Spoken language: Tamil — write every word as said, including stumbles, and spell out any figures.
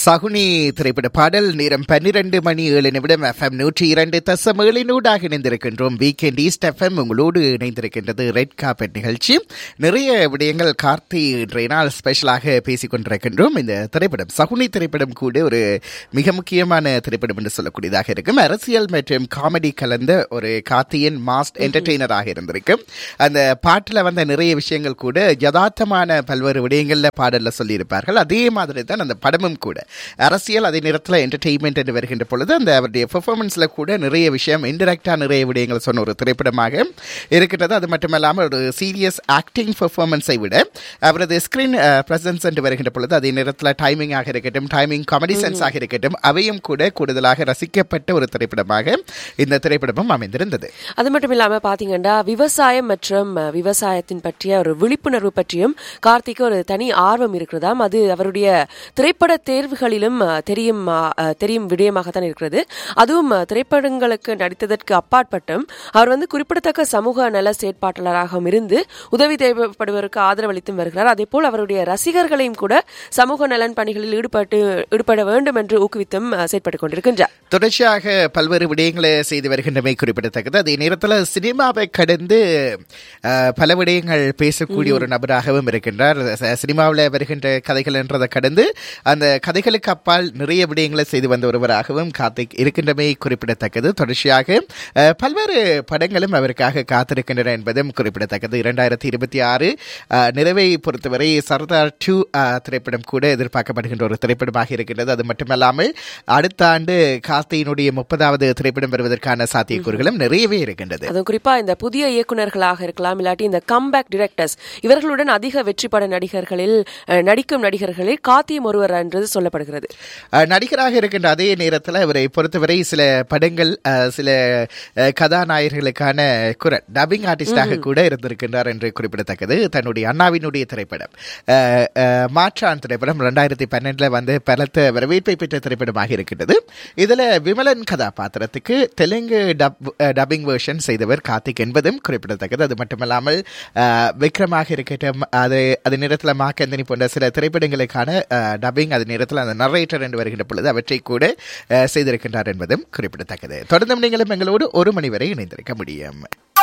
சகுனி திரைப்பட பாடல் நேரம் பன்னிரண்டு மணி ஏழு நிமிடம். எஃப்எம் நூற்றி இரண்டு தசம் ஏழினூடாக இணைந்திருக்கின்றோம். வீக்கெண்ட் ஈஸ்ட் எஃப்எம் உங்களோடு இணைந்திருக்கின்றது ரெட் கார்பெட் நிகழ்ச்சி. நிறைய விடயங்கள் கார்த்தி இன்றைய நாள் ஸ்பெஷலாக பேசிக் கொண்டிருக்கின்றோம். இந்த திரைப்படம் சகுனி திரைப்படம் கூட ஒரு மிக முக்கியமான திரைப்படம் என்று சொல்லக்கூடியதாக இருக்கும். அரசியல் மற்றும் காமெடி கலந்த ஒரு கார்த்தியின் மாஸ்ட் என்டர்டெய்னராக இருந்திருக்கும். அந்த பாட்டில் வந்த நிறைய விஷயங்கள் கூட யதார்த்தமான பல்வேறு விடயங்கள்ல பாடல்ல சொல்லியிருப்பார்கள். அதே மாதிரி தான் அந்த படமும் கூட அரசியல் அதே நேரத்தில் என்டர்டெயின்மெண்ட் என்று வருகின்ற பொழுது அந்த அவருடைய பெர்ஃபார்மன்ஸ்ல கூட நிறைய விஷயம் இன்டெரக்டா நிறைய விடயங்கள் சொன்ன ஒரு திரைப்படமாக இருக்கின்றது. அது மட்டுமல்லாமல் ஒரு சீரியஸ் ஆக்டிங் பெர்ஃபார்மன்ஸை விட அவரது ஸ்கிரீன் பிரசன்ஸ் என்று வருகின்ற பொழுது அதே நேரத்தில் டைமிங் ஆக இருக்கட்டும், டைமிங் காமெடி சென்ஸ் ஆக இருக்கட்டும், அவையும் கூட கூடுதலாக ரசிக்கப்பட்ட ஒரு திரைப்படமாக இந்த திரைப்படமும் அமைந்திருந்தது. அது மட்டும் இல்லாம பாத்தீங்கன்னா விவசாயம் மற்றும் விவசாயத்தின் பற்றிய ஒரு விழிப்புணர்வு பற்றியும் கார்த்திக்கு ஒரு தனி ஆர்வம் இருக்கிறதாம். அது அவருடைய திரைப்பட தேர்வுகளிலும் தெரியும் தெரியும் விடயமாகத்தான் இருக்கிறது. அதுவும் திரைப்படங்களுக்கு நடித்ததற்கு அப்பாற்பட்டும் அவர் வந்து குறிப்பிடத்தக்க சமூக நல செயற்பாட்டாளராகவும் இருந்து உதவி தேவைப்படுவதற்கு ஆதரவளித்தும் வருகிறார். அதே போல் அவருடைய ரசிகர்களையும் கூட சமூக நலன் பணிகளில் ஈடுபட்டு ஈடுபட வேண்டும் என்று ஊக்குவித்தும் செயற்பட்டுக் கொண்டிருக்கின்றார். தொடர்ச்சியாக பல்வேறு விடயங்களை செய்து வருகின்றமை குறிப்பிடத்தக்கது. அதே நேரத்தில் சினிமாவை கடந்து பல விடயங்கள் பேசக்கூடிய ஒரு நபராகவும் இருக்கின்றார். சினிமாவில் வருகின்ற கதைகள் என்றதை கடந்து அந்த கதைகளுக்கு அப்பால் நிறைய விடயங்களை செய்து வந்த ஒருவராகவும் கார்த்திக் இருக்கின்றமை குறிப்பிடத்தக்கது. தொடர்ச்சியாக பல்வேறு படங்களும் அவருக்காக காத்திருக்கின்றன என்பதும் குறிப்பிடத்தக்கது. இரண்டாயிரத்தி இருபத்தி ஆறு நிறைவை பொறுத்தவரை சர்தார் டூ திரைப்படம் கூட எதிர்பார்க்கப்படுகின்ற ஒரு திரைப்படமாக இருக்கின்றது. அது மட்டுமல்லாமல் அடுத்த ஆண்டு கார்த்தியினுடைய முப்பதாவது திரைப்படம் வருவதற்கான சாத்தியக்கூறுகளும் நிறையவே இருக்கின்றது. அதுவும் குறிப்பா இந்த புதிய இயக்குநர்களாக இருக்கலாம், இல்லாட்டி இந்த கம்பேக் டிரெக்டர்ஸ் இவர்களுடன் அதிக வெற்றி பட நடிகர்களில் நடிக்கும் நடிகர்களில் கார்த்தியும் ஒருவர் என்று சொல்லப்படுகிறது. நடிகராக இருக்கின்ற அதே நேரத்தில் இவரை பொறுத்தவரை சில படங்கள் சில கதாநாயகர்களுக்கான குரல் டப்பிங் ஆர்டிஸ்டாக கூட இருந்திருக்கின்றார் என்று குறிப்பிடத்தக்கது. தன்னுடைய அண்ணாவினுடைய திரைப்படம் மாற்றான் திரைப்படம் இரண்டாயிரத்தி பன்னெண்டுல வந்து பலத்த வரவேற்பை பெற்ற திரைப்படமாக இருக்கின்றது. இதுல விமலன் கதாபாத்திரத்துக்கு தெலுங்கு டப்பிங் வெர்ஷன் செய்தவர் கார்த்திக் என்பதும் குறிப்பிடத்தக்கது. அது மட்டுமல்லாமல் விக்ரமாக இருக்கட்டும், அது அதே நேரத்தில் மாக்கந்தனி போன்ற சில திரைப்படங்களுக்கான டப்பிங் அது நேரத்தில் அந்த நரேட்டர் என்று வருகின்ற பொழுது அவற்றை கூட செய்திருக்கின்றார் என்பதும் குறிப்பிடத்தக்கது. தொடர்ந்து நீங்களும் எங்களோடு ஒரு மணி வரை இணைந்திருக்க முடியும்.